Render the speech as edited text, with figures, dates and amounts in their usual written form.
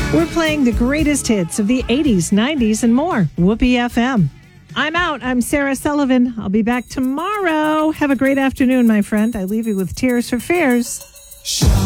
We're playing the greatest hits of the 80s, 90s, and more. Whoopee FM. I'm out. I'm Sarah Sullivan. I'll be back tomorrow. Have a great afternoon, my friend. I leave you with Tears for Fears.